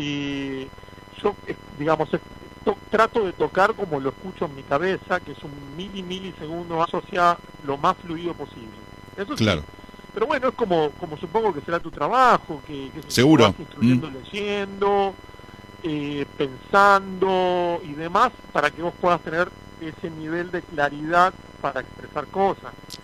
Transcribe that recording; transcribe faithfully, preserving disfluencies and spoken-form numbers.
Y yo, eh, digamos, eh, to- trato de tocar como lo escucho en mi cabeza, que es un mili milisegundo hacia lo más fluido posible. Eso sí. Claro. Pero bueno, es como, como supongo que será tu trabajo, que, que si lo Seguro. vas instruyendo, Mm. leyendo, eh, pensando y demás, para que vos puedas tener ese nivel de claridad para expresar cosas.